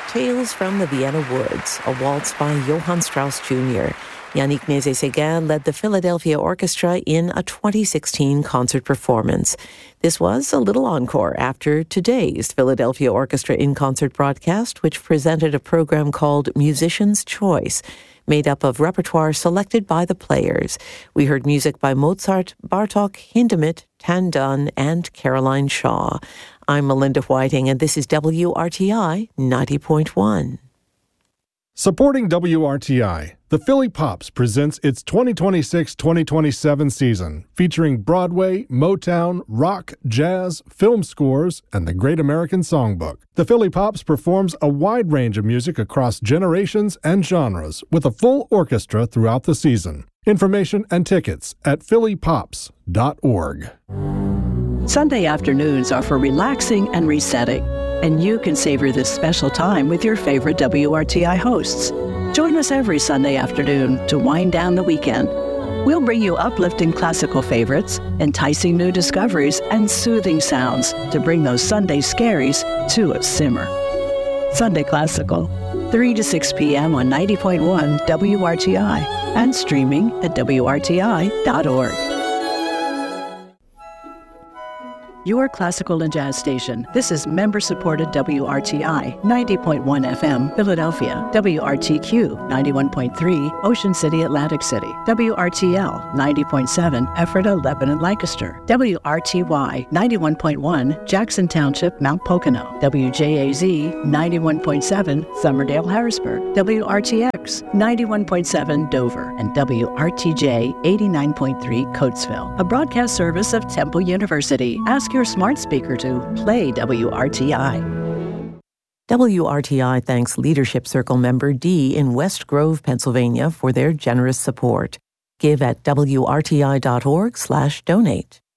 Tales from the Vienna Woods, a waltz by Johann Strauss Jr. Yannick Nézet-Séguin led the Philadelphia Orchestra in a 2016 concert performance. This was a little encore after today's Philadelphia Orchestra in Concert broadcast, which presented a program called Musician's Choice, made up of repertoire selected by the players. We heard music by Mozart, Bartók, Hindemith, Tan Dun, and Caroline Shaw. I'm Melinda Whiting, and this is WRTI 90.1. Supporting WRTI, the Philly Pops presents its 2026-2027 season, featuring Broadway, Motown, rock, jazz, film scores, and the Great American Songbook. The Philly Pops performs a wide range of music across generations and genres, with a full orchestra throughout the season. Information and tickets at phillypops.org. Sunday afternoons are for relaxing and resetting, and you can savor this special time with your favorite WRTI hosts. Join us every Sunday afternoon to wind down the weekend. We'll bring you uplifting classical favorites, enticing new discoveries, and soothing sounds to bring those Sunday scaries to a simmer. Sunday Classical, 3 to 6 p.m. on 90.1 WRTI and streaming at WRTI.org. Your classical and jazz station. This is member-supported WRTI, 90.1 FM, Philadelphia, WRTQ, 91.3, Ocean City, Atlantic City, WRTL, 90.7, Ephrata, Lebanon, Lancaster, WRTY, 91.1, Jackson Township, Mount Pocono, WJAZ, 91.7, Somerdale, Harrisburg, WRTX, 91.7, Dover, and WRTJ, 89.3, Coatesville, a broadcast service of Temple University. Ask your smart speaker to play WRTI. WRTI thanks Leadership Circle member D in West Grove, Pennsylvania for their generous support. Give at WRTI.org/donate.